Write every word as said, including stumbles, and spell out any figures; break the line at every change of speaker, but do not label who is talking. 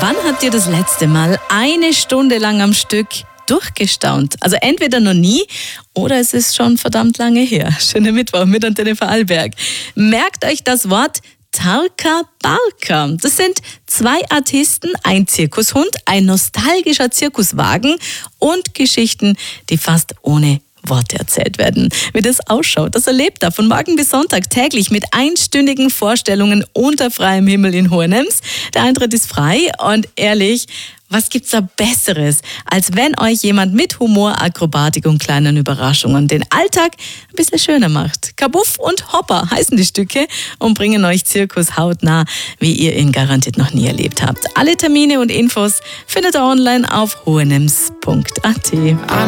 Wann habt ihr das letzte Mal eine Stunde lang am Stück durchgestaunt? Also entweder noch nie oder es ist schon verdammt lange her. Schönen Mittwoch mit Antenne Vorarlberg. Merkt euch das Wort Tarka Barka. Das sind zwei Artisten, ein Zirkushund, ein nostalgischer Zirkuswagen und Geschichten, die fast ohne Worte erzählt werden. Wie das ausschaut, das erlebt er von morgen bis Sonntag täglich mit einstündigen Vorstellungen unter freiem Himmel in Hohenems. Der Eintritt ist frei und ehrlich, was gibt's da Besseres, als wenn euch jemand mit Humor, Akrobatik und kleinen Überraschungen den Alltag ein bisschen schöner macht. Kabuff und Hopper heißen die Stücke und bringen euch Zirkus hautnah, wie ihr ihn garantiert noch nie erlebt habt. Alle Termine und Infos findet ihr online auf hohenems punkt a t.